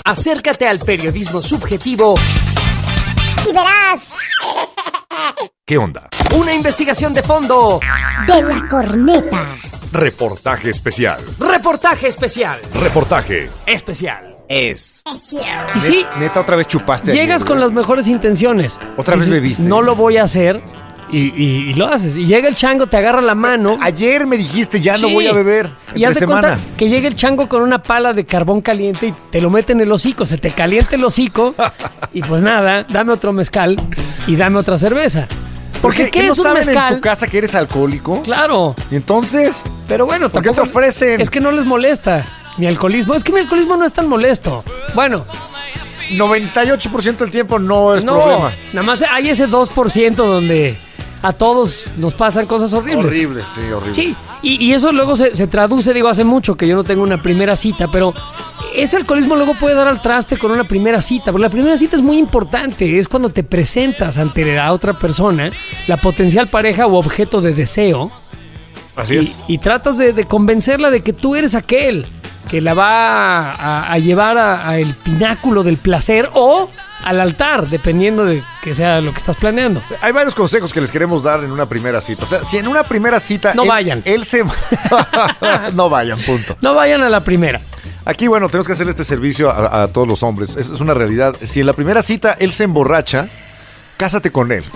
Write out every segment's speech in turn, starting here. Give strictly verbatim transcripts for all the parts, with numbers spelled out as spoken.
Acércate al periodismo subjetivo y verás. ¿Qué onda? Una investigación de fondo De la corneta. Reportaje especial. Reportaje especial. Reportaje Especial. es. Y sí, Neta, otra vez chupaste. llegas ayer, con güey. las mejores intenciones. Otra vez Dices, bebiste. No lo voy a hacer. Y, y- y lo haces. Y llega el chango, te agarra la mano. Ayer me dijiste, ya no Sí. voy a beber. Y Entre haz de cuenta semana. que llega el chango con una pala de carbón caliente y te lo mete en el hocico. Se te calienta el hocico. Y pues nada, dame otro mezcal y dame otra cerveza. Porque ¿Qué, ¿qué, ¿qué es no un saben mezcal? en tu casa que eres alcohólico? Claro. Y entonces, Pero bueno, ¿por qué te tampoco ofrecen? Es que no les molesta mi alcoholismo. Es que mi alcoholismo no es tan molesto. Bueno, noventa y ocho por ciento del tiempo no es no. problema. Nada más hay ese dos por ciento donde a todos nos pasan cosas horribles. Horrible, sí, horrible. Sí, y, y eso luego se, se traduce, digo, hace mucho que yo no tengo una primera cita, pero ese alcoholismo luego puede dar al traste con una primera cita, porque la primera cita es muy importante, es cuando te presentas ante la otra persona, la potencial pareja o objeto de deseo, Así y, es. y tratas de, de convencerla de que tú eres aquel que la va a, a llevar a- a el pináculo del placer o al altar, dependiendo de que sea lo que estás planeando. Hay varios consejos que les queremos dar en una primera cita. O sea, si en una primera cita... No él- vayan. Él se... no vayan, punto. No vayan a la primera. Aquí, bueno, tenemos que hacerle este servicio a, a todos los hombres. Es, es una realidad. Si en la primera cita él se emborracha, cásate con él.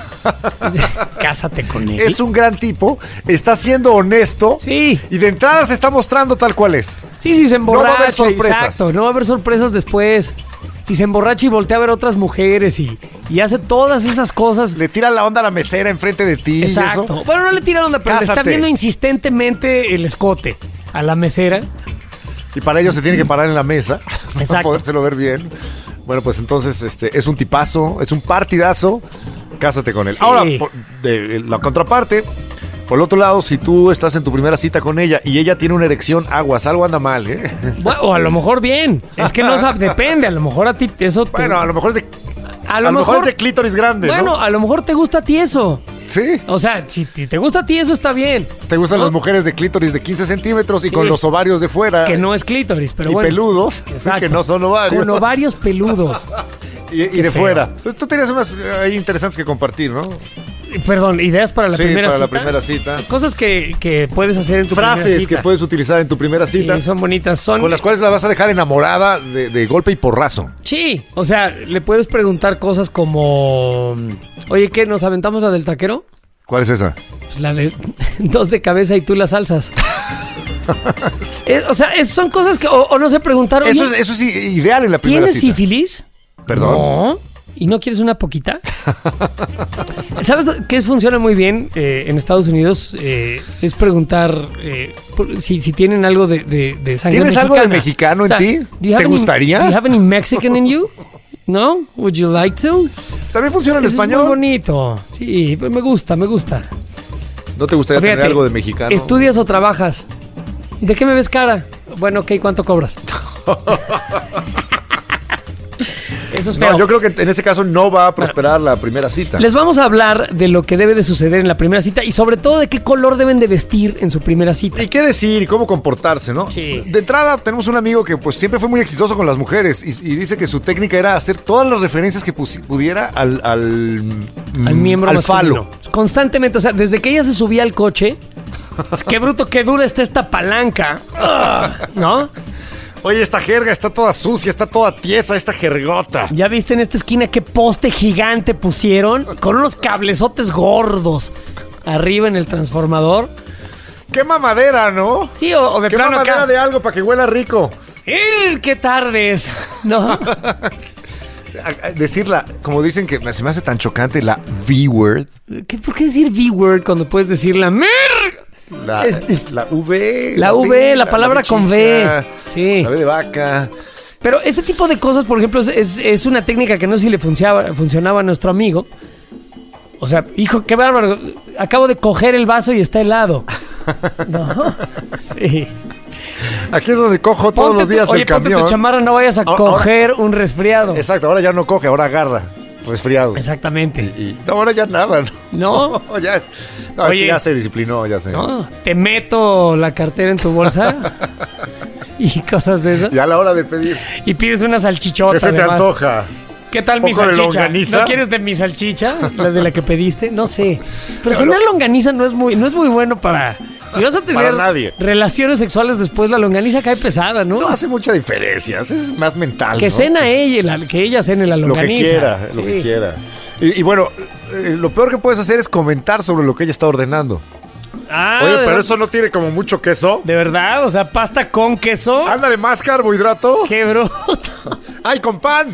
Cásate con él. Es un gran tipo, está siendo honesto. Sí. Y de entrada se está mostrando tal cual es. Sí, sí, se emborracha. No va a haber sorpresas. Exacto, no va a haber sorpresas después. Si se emborracha y voltea a ver otras mujeres y, y hace todas esas cosas. Le tira la onda a la mesera enfrente de ti. y Exacto. eso. Bueno, no le tira onda, pero le está Cásate. viendo insistentemente el escote a la mesera. Y para ello se tiene que parar en la mesa para Exacto. podérselo ver bien. Bueno, pues entonces este es un tipazo, es un partidazo. Cásate con él. Sí. Ahora, por- de la contraparte, por el otro lado, si tú estás en tu primera cita con ella y ella tiene una erección, aguas, algo anda mal, ¿eh? Bueno, o a lo mejor bien. Es que no sabe, depende. A lo mejor a ti eso te. Bueno, a lo mejor es de, a a lo lo mejor mejor. es de clítoris grande, Bueno, ¿no? a lo mejor te gusta a ti eso. Sí. O sea, si, si te gusta a ti eso está bien. Te gustan ¿no? las mujeres de clítoris de quince centímetros y Sí. con los ovarios de fuera. Que no es clítoris, pero y bueno. peludos, Exacto. que no son ovarios. Con ovarios peludos. y, y Qué de feo. fuera. Tú tenías unas eh, ahí interesantes que compartir, ¿no? Perdón, ideas para la Sí, primera para la cita. primera cita. Cosas que, que puedes hacer en tu primera Frases cita. que puedes utilizar en tu primera Sí, cita. son bonitas. Son... Con las cuales la vas a dejar enamorada de, de golpe y porrazo. Sí, o sea, le puedes preguntar cosas como... Oye, ¿qué? ¿Nos aventamos la del taquero? ¿Cuál es esa? Pues la de dos de cabeza y tú las salsas. Eh, o sea, es- son cosas que... O, o no sé preguntar... Oye, Eso es, eso es i- ideal en la primera ¿tienes cita. sífilis? Perdón. No. ¿Y no quieres una poquita? ¿Sabes qué funciona muy bien eh, en Estados Unidos? Eh, es preguntar eh, por- si, si tienen algo de, de, de sangre ¿Tienes algo de mexicana. mexicano en ti? ¿do you ¿Te have any- gustaría? ¿Do you have any Mexican in you? ¿No? ¿Would you like to? ¿También funciona en Eso es español? muy bonito. Sí, me gusta, me gusta. ¿No te gustaría Fíjate, tener algo de mexicano? ¿estudias o trabajas? ¿De qué me ves cara? Bueno, ok, ¿cuánto cobras? Eso es feo. No, yo creo que en ese caso no va a prosperar la primera cita. Les vamos a hablar de lo que debe de suceder en la primera cita y sobre todo de qué color deben de vestir en su primera cita. Y qué decir y cómo comportarse, ¿no? Sí. De entrada, tenemos un amigo que pues siempre fue muy exitoso con las mujeres y, y dice que su técnica era hacer todas las referencias que pusi- pudiera al... Al, Al miembro al masculino. falo. Constantemente, o sea, desde que ella se subía al coche, es, qué bruto, qué dura está esta palanca. Ah, ¿no? Oye, esta jerga está toda sucia, está toda tiesa, esta jergota. ¿Ya viste en esta esquina qué poste gigante pusieron? Con unos cablezotes gordos arriba en el transformador. Qué mamadera, ¿no? Sí, o, o de Qué plano mamadera acá. de algo para que huela rico. ¡El qué tardes! ¿No? A- a- Decirla, como dicen que se me hace tan chocante la V-word. ¿Qué, ¿Por qué decir V-word cuando puedes decir la mer? La, la V. La V, la palabra con V. Sí. La V de vaca. Pero este tipo de cosas, por ejemplo, es, es- es una técnica que no sé si le funcionaba, funcionaba a nuestro amigo. O sea, hijo, qué bárbaro. Acabo de coger el vaso y está helado. ¿No? Sí. Aquí es donde cojo todos Ponte los días tu, oye, el ponte camión. tu chamarra, no vayas a Ahora- coger un resfriado. Exacto, ahora ya no coge, ahora agarra. resfriado. Exactamente. Y, y- no, ahora ya nada. ¿No? No, ya, no, es Oye. que ya se disciplinó, ya se. ¿No? Te meto la cartera en tu bolsa y cosas de eso. Ya a la hora de pedir. Y pides una salchichota. ¿Qué se te además. antoja? ¿Qué tal mi ¿Poco de salchicha? longaniza? ¿No quieres de mi salchicha? La de la que pediste, no sé. Pero Pero cenar lo- longaniza no es muy, no es muy bueno para. Si vas a tener Para nadie. relaciones sexuales después, la longaniza cae pesada, ¿no? No hace mucha diferencia, es más mental. que ¿no? cena ella, la- que ella cene la Lo longaniza. que quiera, lo Sí. que quiera. Y, y bueno, eh, lo peor que puedes hacer es comentar sobre lo que ella está ordenando. Ah, Oye, de pero ver- eso no tiene como mucho queso. ¿De verdad? O sea, pasta con queso. Ándale, más carbohidrato. ¡Qué bruto! ¡Ay, con pan!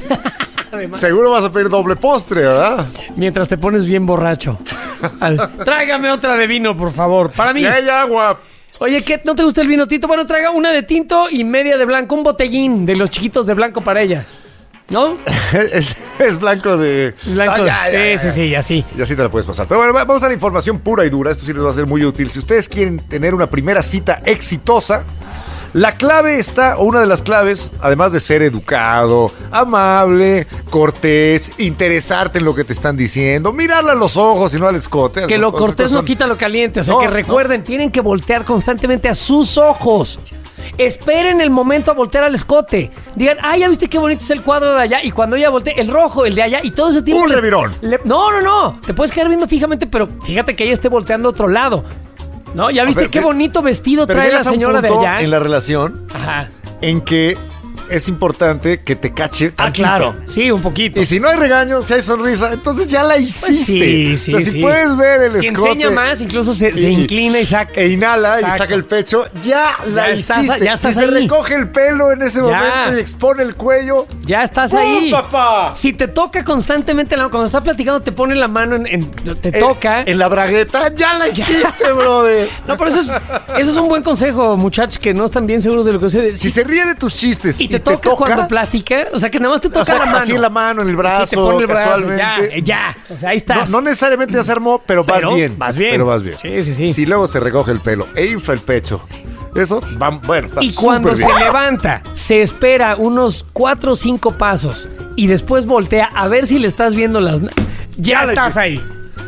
Además, Seguro vas a pedir doble postre, ¿verdad? mientras te pones bien borracho. Al- Tráigame otra de vino, por favor. Para mí. Y hay agua. Oye, ¿qué? ¿No te gusta el vino tinto? Bueno, traiga una de tinto y media de blanco. Un botellín de los chiquitos de blanco para ella. ¿No? Es, es blanco de... Blanco. Ah, ya, ya, sí, ya. sí, sí, así. Y así te la puedes pasar. Pero bueno, va- vamos a la información pura y dura. Esto sí les va a ser muy útil. Si ustedes quieren tener una primera cita exitosa, la clave está, o una de las claves, además de ser educado, amable, cortés, interesarte en lo que te están diciendo, mirarle a los ojos y no al escote. Que Las lo cosas cortés son- no quita lo caliente. O sea, No, que no. recuerden, tienen que voltear constantemente a sus ojos. Esperen el momento a voltear al escote. Digan, ah, ya viste qué bonito es el cuadro de allá. Y cuando ella voltee, el rojo, el de allá. Y todo ese tiempo. Un les- revirón. le- no, no, no. Te puedes quedar viendo fijamente, pero fíjate que ella esté volteando a otro lado. ¿No? ¿Ya viste ver, qué pero- bonito vestido Pero trae la llegas a un señora de punto allá? en la relación Ajá. en que es importante que te cache Ah, tantito. claro. Sí, un poquito. Y si no hay regaño, si hay sonrisa, entonces ya la hiciste. Pues sí, sí, o sea, si sí. puedes ver el Si escote enseña más, incluso se, se y- inclina y saca. e inhala y Exacto. saca el pecho, ya la Ya estás- hiciste. ya estás si ahí. se recoge el pelo en ese Ya. momento y expone el cuello, Ya estás ¡pum, ahí. papá! Si te toca constantemente, la- cuando está platicando, te pone la mano en. en- te Eh, toca. en la bragueta, ya la hiciste, brother. No, pero eso es, eso es un buen consejo, muchachos, que no están bien seguros de lo que sucede. Si se ríe de tus chistes y te, toca, cuando platica, o sea, que nada más te toca o sea, la mano. así en la mano, en el brazo, Sí, te pone el brazo, casualmente. ya, ya. O sea, ahí No, estás. no necesariamente ya se armó, pero, Pero vas bien. vas bien. Pero vas bien. Sí, sí, sí. Si luego se recoge el pelo e infla el pecho, eso va, bueno, está Y cuando súper se bien. levanta, se espera unos cuatro o cinco pasos y después voltea a ver si le estás viendo las... na- Ya, Ya la estás hiciste. ahí.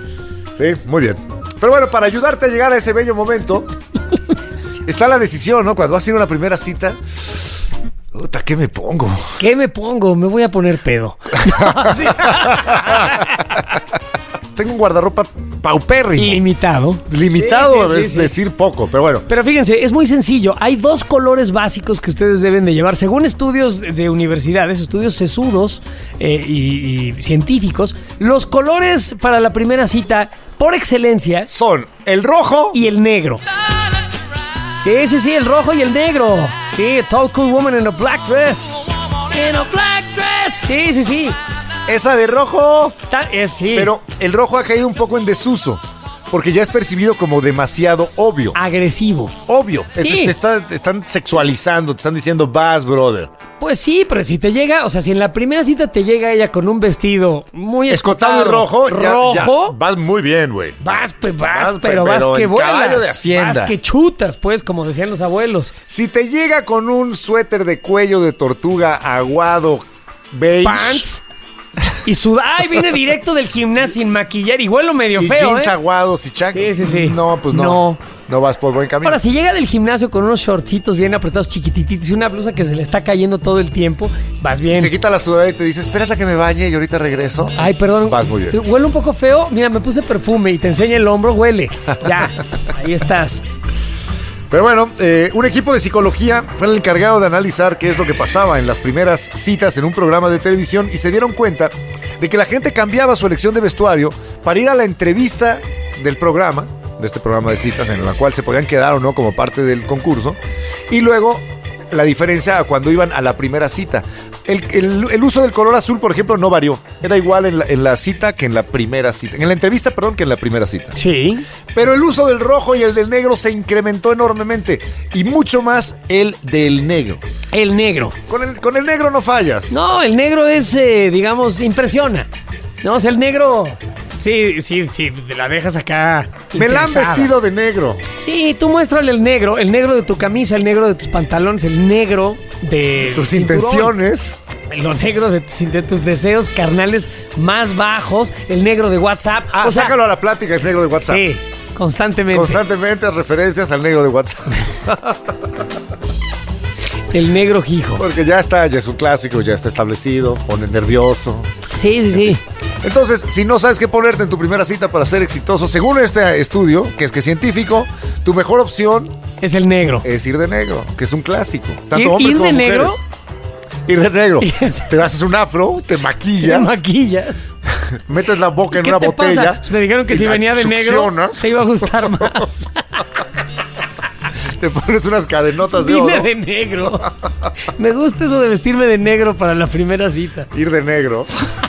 Sí, muy bien. Pero bueno, para ayudarte a llegar a ese bello momento, está la decisión, ¿no? Cuando vas a ir a una primera cita, puta, ¿qué me pongo? ¿Qué me pongo? Me voy a poner pedo. Sí. Tengo un guardarropa paupérrimo. Limitado. Limitado Sí, sí, sí, es sí. decir poco, pero bueno. Pero fíjense, es muy sencillo. Hay dos colores básicos que ustedes deben de llevar. Según estudios de universidades, estudios sesudos eh, y, y científicos, los colores para la primera cita, por excelencia, Son el rojo y el negro. Sí, sí, sí, el rojo y el negro. Sí, a tall cool woman in a black dress. In a black dress. Sí, sí, sí. esa de rojo. Ta- es, sí. Pero el rojo ha caído un poco en desuso, porque ya es percibido como demasiado obvio. agresivo. Obvio. Sí. Te, te está- te están sexualizando, te están diciendo, vas, brother. Pues sí, pero si te llega, o sea, si en la primera cita te llega ella con un vestido muy Escotado y escotado, rojo, ya- rojo, ya, vas muy bien, güey. vas, pe- vas, Vas, pe- pero vas pero que en vuelas. caballo de hacienda. Vas que chutas, pues, como decían los abuelos. Si te llega con un suéter de cuello de tortuga aguado, beige, Pants y sudar. Ay, viene directo del gimnasio sin maquillar y huelo medio y feo, jeans ¿eh? aguados y chac. Sí, sí, sí. No, pues no. No. No, vas por buen camino. Ahora, si llega del gimnasio con unos shortcitos bien apretados, chiquitititos y una blusa que se le está cayendo todo el tiempo, vas bien. Se quita la sudadera y te dice, espérate a que me bañe y ahorita regreso. Ay, perdón. Vas muy bien. Huele un poco feo. Mira, me puse perfume y te enseña el hombro, huele. Ya, ahí estás. Pero bueno, eh, un equipo de psicología fue el encargado de analizar qué es lo que pasaba en las primeras citas en un programa de televisión y se dieron cuenta de que la gente cambiaba su elección de vestuario para ir a la entrevista del programa, de este programa de citas en la cual se podían quedar o no como parte del concurso, y luego la diferencia a cuando iban a la primera cita. El, el- el uso del color azul, por ejemplo, no varió. Era igual en la, en la cita que en la primera cita. En la entrevista, perdón, que en la primera cita. Sí. Pero el uso del rojo y el del negro se incrementó enormemente. Y mucho más el del negro. El negro. Con el, con el negro no fallas. No, el negro es, eh, digamos, impresiona. No, o sea, el negro. Sí, sí, sí, te la dejas acá. Me la han interesada. vestido de negro. Sí, tú muéstrale el negro, el negro de tu camisa, el negro de tus pantalones, el negro de Tus cinturón. intenciones. lo negro de, de tus deseos carnales más bajos, el negro de WhatsApp. Ah, o sea, sácalo a la plática, el negro de WhatsApp. Sí, constantemente. Constantemente referencias al negro de WhatsApp. El negro hijo. Porque ya está, ya es un clásico, ya está establecido, pone nervioso. Sí, sí, sí. Entonces, si no sabes qué ponerte en tu primera cita para ser exitoso, según este estudio, que es que científico, tu mejor opción es el negro. Es ir de negro, que es un clásico. Tanto ¿Ir, hombres ir como de mujeres. negro? Ir de negro. Te haces un afro, te maquillas. Te maquillas. Metes la boca en ¿Qué una te botella. pasa? Me dijeron que si venía de negro succionas. se iba a gustar más. Te pones unas cadenotas de Vine oro. de negro. Me gusta eso de vestirme de negro para la primera cita. Ir de negro.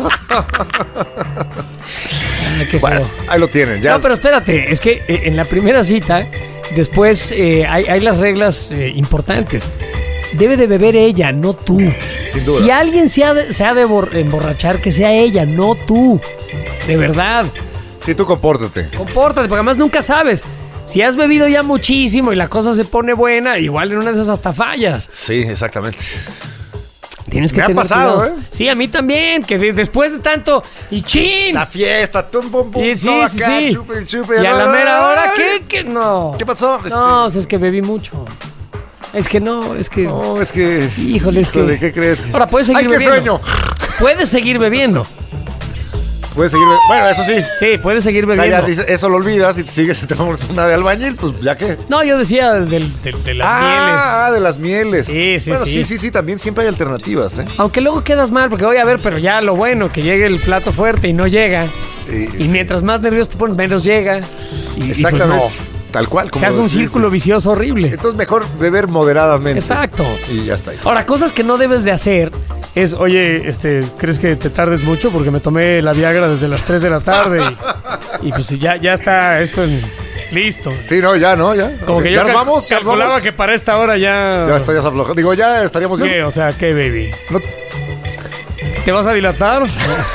Ah, qué Bueno, feo. ahí lo tienen. Ya. No, pero espérate, es que eh, en la primera cita, después eh, hay, hay las reglas eh, importantes. Debe de beber ella, no tú. Sin duda. Si alguien se ha de, se ha de bor- emborrachar, que sea ella, no tú. De verdad. Sí, tú compórtate. Compórtate, porque además nunca sabes. Si has bebido ya muchísimo y la cosa se pone buena, igual en una de esas hasta fallas. Sí, exactamente. Tienes que Me ha tener pasado, cuidado. ¿eh? Sí, a mí también, que de- después de tanto... ¡Y chin! La fiesta, tum, pum, pum, Sí, sí, todo sí, acá, sí. chupe, chupe. Y a la mera hora, Ay, ¿qué? ¿Qué? No. ¿Qué pasó? Este- No, es que bebí mucho. Es que no, es que... No, es que... Híjole, es Híjole, que... ¿qué crees? Ahora, puedes seguir ¡Ay, qué bebiendo. sueño! Puedes seguir bebiendo. Puedes seguir... be- Bueno, eso sí. Sí, puedes seguir O sea, bebiendo. ya dices, eso lo olvidas y te sigues, te vamos una de albañil, pues ya que... No, yo decía del- del- de las Ah, de las mieles. Sí, sí, bueno, sí. sí, sí, sí, también siempre hay alternativas, ¿eh? mieles. Aunque luego quedas mal, porque voy a ver, pero ya lo bueno, que llegue el plato fuerte y no llega. Y, Y mientras más nervioso te pones, menos llega. Y, y pues Exactamente. no. Tal cual. Como Se hace lo un describiste. círculo vicioso horrible. Entonces mejor beber moderadamente. Exacto. Y ya está. Ahí. Ahora, cosas que no debes de hacer es, oye, este, ¿crees que te tardes mucho? Porque me tomé la Viagra desde las tres de la tarde y, y pues ya, ya está esto en- listo. Sí, no, ya, ¿no? Ya. Como que ya yo nos cal- vamos, ya nos calculaba vamos. que para esta hora ya... Ya estarías aflojado. Digo, ya estaríamos... ya- ¿Qué? O sea, ¿qué, baby? No ¿Te vas a dilatar?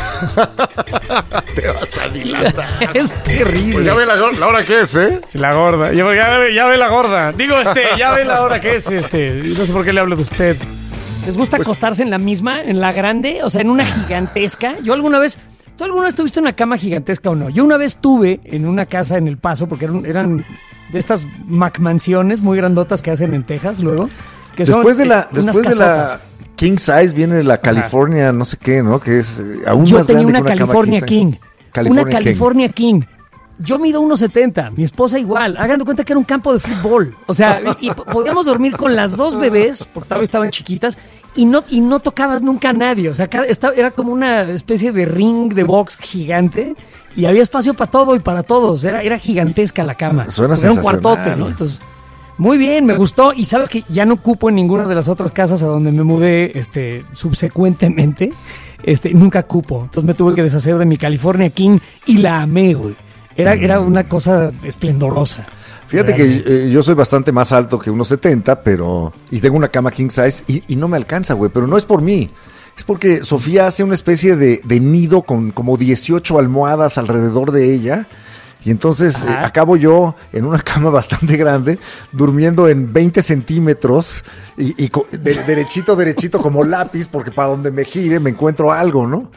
te vas a dilatar. Es terrible. Pues ya ve la, la hora que es, ¿eh? Sí, la gorda. Ya, ya ve- ya ve la gorda. Digo, este, ya ve la hora que es, este. No sé por qué le hablo de usted. ¿Les gusta acostarse en la misma, en la grande? O sea, en una gigantesca. Yo alguna vez... ¿Tú alguna vez tuviste una cama gigantesca o no? Yo una vez tuve en una casa en El Paso, porque eran, eran de estas McMansiones muy grandotas que hacen en Texas luego. Que son, Después de la, eh, unas después de la casotas. King Size viene la California, no sé qué, ¿no? Que es eh, aún Yo más tenía grande una que una cama California size. King. California una King. California King. Yo mido uno setenta, mi esposa igual. Hagan de cuenta que era un campo de fútbol. O sea, y, y podíamos dormir con las dos bebés, porque todavía estaban chiquitas, y no, y no tocabas nunca a nadie. O sea, cada- estaba- era como una especie de ring de box gigante, y había espacio para todo y para todos. Era, era gigantesca la cama. Suena Porque era un sensacional. cuartote, ¿no? Entonces, muy bien, me gustó. Y sabes que ya no ocupo en ninguna de las otras casas a donde me mudé, este, subsecuentemente. Este, nunca cupo. Entonces me tuve que deshacer de mi California King y la amé, güey. Era, era una cosa esplendorosa. Fíjate Realmente. que eh, yo soy bastante más alto que uno setenta, pero... Y tengo una cama king size y, y no me alcanza, güey. Pero no es por mí. Es porque Sofía hace una especie de, de nido con como dieciocho almohadas alrededor de ella. Y entonces eh, Ajá. acabo yo en una cama bastante grande, durmiendo en veinte centímetros y, y co- de- derechito, derechito como lápiz, porque para donde me gire me encuentro algo, ¿no?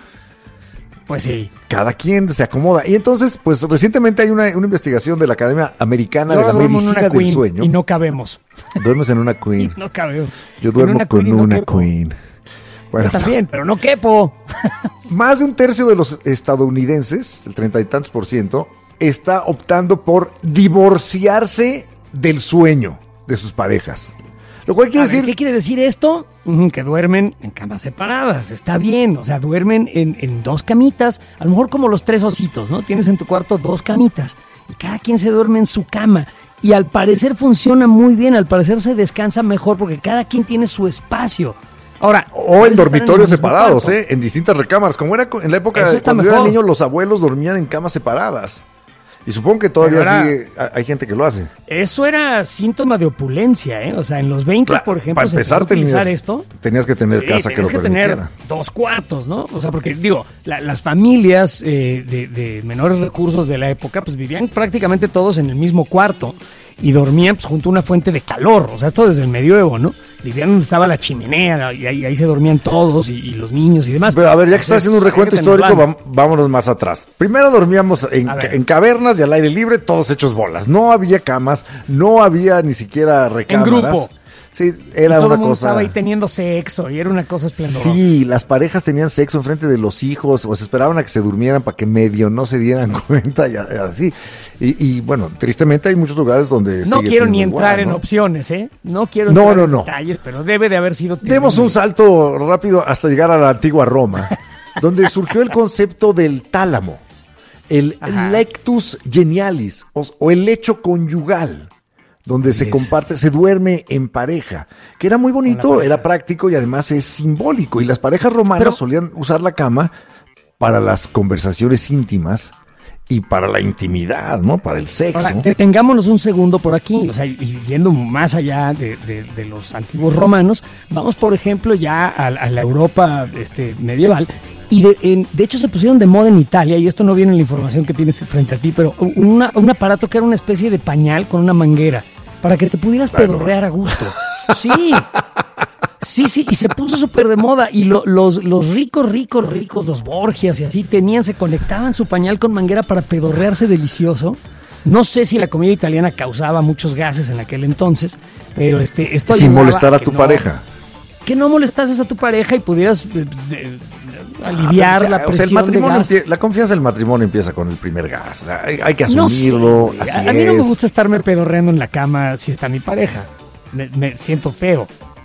Pues sí. Cada quien se acomoda. Y entonces, pues recientemente hay una, una investigación de la Academia Americana Yo de la duermo en Medicina una del queen Sueño. y no cabemos. Duermes en una queen. No cabemos. Yo En duermo con queen y no una quepo. queen. Bueno, Yo también, pero no quepo. más de un tercio de los estadounidenses, el treinta y tantos por ciento, está optando por divorciarse del sueño de sus parejas. Lo cual quiere A ver, decir ¿qué quiere decir esto? Ujú, que duermen en camas separadas. Está bien. O sea, duermen en, en dos camitas. A lo mejor como los tres ositos, ¿no? Tienes en tu cuarto dos camitas. Y cada quien se duerme en su cama. Y al parecer funciona muy bien. Al parecer se descansa mejor porque cada quien tiene su espacio. Ahora, o en puedes estar dormitorios el mismo separados, cuarto. ¿eh? En distintas recámaras. Como era co- en la época Eso de está cuando yo era mejor. niño, los abuelos dormían en camas separadas. Y supongo que todavía Pero ahora- sigue, ha- hay gente que lo hace. Eso era síntoma de opulencia, ¿eh? O sea, en los veinte, Claro, por ejemplo, para se empezó empezar a utilizar tenías, esto. tenías que tener Sí, casa que lo tienes que tener permitiera. dos cuartos, ¿no? O sea, porque digo, la- las familias eh, de, de menores recursos de la época, pues vivían prácticamente todos en el mismo cuarto y dormían pues, junto a una fuente de calor. O sea, esto desde el medioevo, ¿no? vivían donde estaba la chimenea y ahí, ahí se dormían todos y, y los niños y demás. Pero a ver, ya que estás Entonces, haciendo un recuento histórico, van. vam- vámonos más atrás. Primero dormíamos en, A ver. en cavernas y al aire libre, todos hechos bolas. No había camas, no había ni siquiera recámaras. grupo. Sí, Y era todo una el mundo cosa... estaba ahí teniendo sexo y era una cosa esplendorosa. Sí, las parejas tenían sexo enfrente de los hijos o se esperaban a que se durmieran para que medio no se dieran cuenta y a- así. Y, y bueno, tristemente hay muchos lugares donde No sigue quiero siendo ni igual, entrar en ¿no? opciones, ¿eh? No quiero No, entrar no, en no. detalles, pero debe de haber sido Demos terrible. un salto rápido hasta llegar a la antigua Roma, donde surgió el concepto del tálamo, el Ajá. lectus genialis o, o el lecho conyugal, donde se Es. comparte, se duerme en pareja, que era muy bonito, pareja. era práctico y además es simbólico. Y las parejas romanas Pero- solían usar la cama para las conversaciones íntimas y para la intimidad, ¿no? Para el sexo. Ahora, detengámonos un segundo por aquí, o sea, y yendo más allá de, de- de los antiguos romanos, vamos por ejemplo ya a, a la Europa este, medieval, y de, en- de hecho se pusieron de moda en Italia, y esto no viene en la información que tienes frente a ti, pero una- un aparato que era una especie de pañal con una manguera, para que te pudieras Bueno. pedorrear a gusto. Sí. Sí, sí, y se puso súper de moda. Y lo- los, los ricos, ricos, ricos, los Borgias y así, tenían, se conectaban su pañal con manguera para pedorrearse delicioso. No sé si la comida italiana causaba muchos gases en aquel entonces, pero este, esto Sin ayudaba molestar a que tu no- pareja. Que no molestases a tu pareja y pudieras eh, eh, aliviar Ah, la o sea, presión el matrimonio de gas. empie- la confianza del matrimonio empieza con el primer gas. O sea, hay, hay que No sé, asumirlo. güey. así a, a mí no me es. gusta estarme pedorreando en la cama si está mi pareja. Me, me siento feo.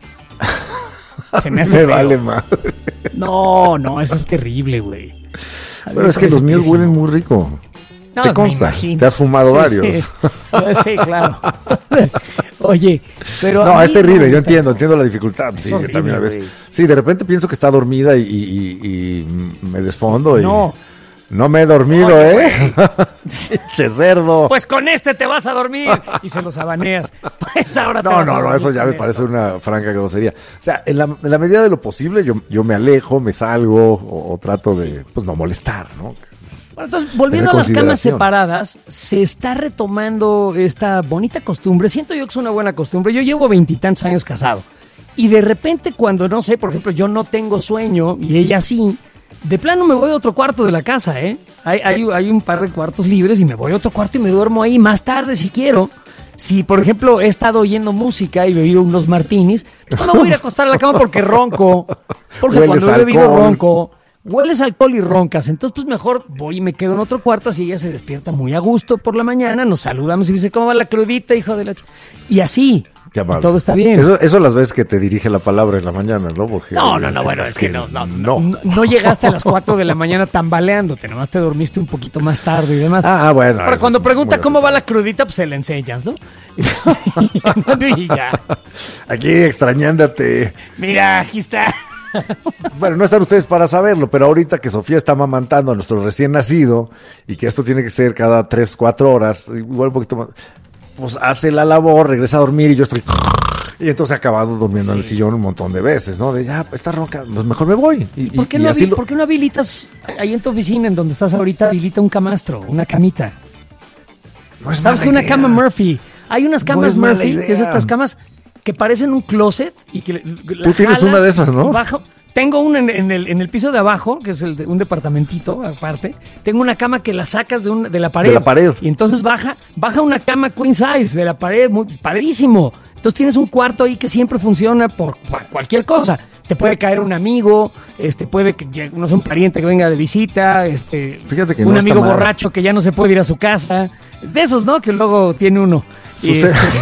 Se me hace Me feo. vale más. No, no, eso es terrible, güey. A mí Pero me es que los parece míos pésimo. huelen muy rico. No, te me consta. imagino. Te has fumado Sí, varios. Sí, sí, claro. Oye, pero. No, a es mí terrible, me yo gusta. entiendo, entiendo la dificultad. Sí, yo horrible, también a veces. güey. Sí, de repente pienso que está dormida y, y- y- y me desfondo y No. no me he dormido, Oye, ¿eh? Che cerdo. Pues con este te vas a dormir. Y se los abaneas. Pues ahora te No, vas a no, no, dormir eso ya con me parece esto. una franca grosería. O sea, en la, en la medida de lo posible yo, yo me alejo, me salgo o, o trato de, pues, no molestar, ¿no? Bueno, entonces, volviendo a Tener las camas consideración. separadas, se está retomando esta bonita costumbre. Siento yo que es una buena costumbre. Yo llevo veintitantos años casado. Y de repente, cuando, no sé, por ejemplo, yo no tengo sueño y ella sí, de plano me voy a otro cuarto de la casa, ¿eh? Hay, hay, hay un par de cuartos libres y me voy a otro cuarto y me duermo ahí más tarde si quiero. Si, por ejemplo, he estado oyendo música y bebido unos martinis, pues no me voy a ir a acostar a la cama porque ronco. Porque Hueles cuando he bebido alcohol. ronco, hueles alcohol y roncas. Entonces, pues mejor voy y me quedo en otro cuarto, así ella se despierta muy a gusto por la mañana, nos saludamos y dice, ¿cómo va la crudita, hijo de la ch-?" Y así, Qué y amable. todo está bien. Eso, eso las veces que te dirige la palabra en la mañana, ¿no? Porque No, no, no, bueno, es que no, no, no, no, no llegaste a las cuatro de la mañana tambaleándote, nomás te dormiste un poquito más tarde y demás. Ah, ah, bueno. Ahora, eso cuando es pregunta muy cómo va la aceptable. crudita, pues se la enseñas, ¿no? Y ya. Aquí extrañándote. Mira, aquí está. Bueno, no están ustedes para saberlo, pero ahorita que Sofía está amamantando a nuestro recién nacido y que esto tiene que ser cada tres, cuatro horas, igual un poquito más, pues hace la labor, regresa a dormir y yo estoy... Y entonces he acabado durmiendo en el Sí. sillón un montón de veces, ¿no? De ya, está ronca, pues mejor me voy. Y, ¿Por qué, y no así habi- lo- ¿Por qué no habilitas ahí en tu oficina, en donde estás ahorita, habilita un camastro, una camita? No es ¿Sabes mala que una idea. cama Murphy? Hay unas camas es mala Murphy, idea. que es estas camas que parecen un closet y que la Tú tienes jalas una de esas, ¿no? y bajo- Tengo una en, en el, en el piso de abajo, que es el de un departamentito aparte. Tengo una cama que la sacas de, un, de la pared. De la pared. Y entonces baja, baja una cama queen size de la pared, muy padrísimo. Entonces tienes un cuarto ahí que siempre funciona por, por cualquier cosa. Te puede caer un amigo, este puede que llegue, no sé, un pariente que venga de visita, este Fíjate que un no está amigo mal. borracho que ya no se puede ir a su casa. De esos, ¿no? Que luego tiene uno. Y, Sucede. este,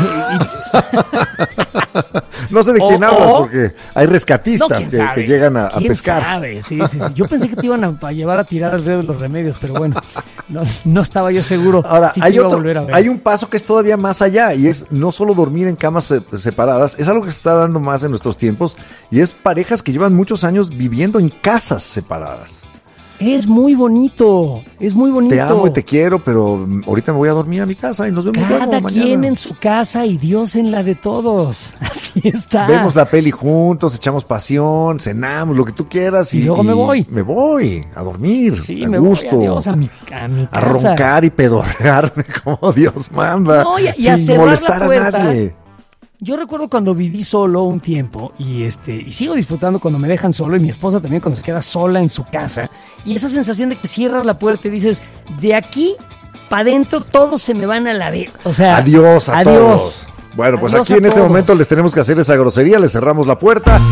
y- No sé de quién O- hablas o- porque hay rescatistas no, ¿quién que, sabe? que llegan a, a ¿Quién pescar. sabe? Sí, sí, sí. Yo pensé que te iban a, a llevar a tirar al río de los remedios, pero bueno, no, no estaba yo seguro. Ahora, si te hay iba a otro, volver a ver. hay un paso que es todavía más allá y es no solo dormir en camas se- separadas, es algo que se está dando más en nuestros tiempos y es parejas que llevan muchos años viviendo en casas separadas. Es muy bonito, es muy bonito. Te amo y te quiero, pero mm, ahorita me voy a dormir a mi casa y nos vemos luego Cada mañana. quien en su casa y Dios en la de todos. Así está. Vemos la peli juntos, echamos pasión, cenamos, lo que tú quieras y, Y luego me voy. Me voy a dormir, Sí, a me gusto, voy, adiós, a mi, a mi a casa. roncar y pedorrearme como Dios manda, No, y a- y a sin cerrar la molestar a puerta. nadie. Yo recuerdo cuando viví solo un tiempo y este y sigo disfrutando cuando me dejan solo y mi esposa también cuando se queda sola en su casa y esa sensación de que cierras la puerta y dices, de aquí para adentro todos se me van a la vez. O sea, adiós a adiós. todos. Bueno, pues Adiós aquí a en este todos. momento les tenemos que hacer esa grosería, les cerramos la puerta.